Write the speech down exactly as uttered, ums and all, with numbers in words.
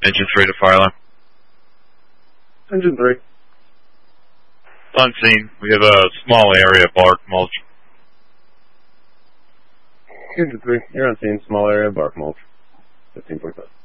Engine three to fire alarm. Engine three. On scene, we have a small area bark mulch. Engine three, you're on scene, small area, bark mulch. fifteen point five.